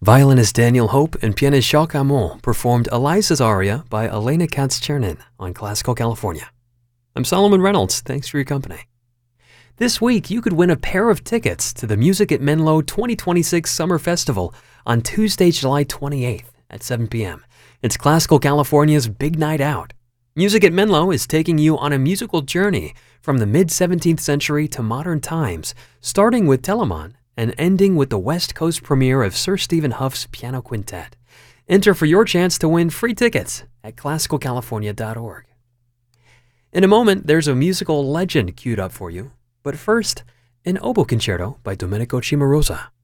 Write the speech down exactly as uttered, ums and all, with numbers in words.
Violinist Daniel Hope and pianist Jacques Amon performed Eliza's aria by Elena Katz-Chernin on Classical California. I'm Solomon Reynolds. Thanks for your company. This week, you could win a pair of tickets to the Music at Menlo twenty twenty-six Summer Festival on Tuesday, July twenty-eighth at seven p.m. It's Classical California's big night out. Music at Menlo is taking you on a musical journey from the mid-seventeenth century to modern times, starting with Telemann and ending with the West Coast premiere of Sir Stephen Huff's Piano Quintet. Enter for your chance to win free tickets at classical california dot org. In a moment, there's a musical legend queued up for you, but first, an oboe concerto by Domenico Cimarosa.